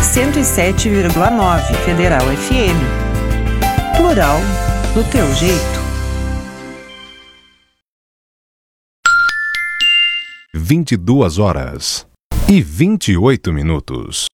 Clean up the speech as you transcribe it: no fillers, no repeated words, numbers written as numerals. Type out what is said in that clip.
107,9 Federal FM. Plural do teu jeito. 22h28.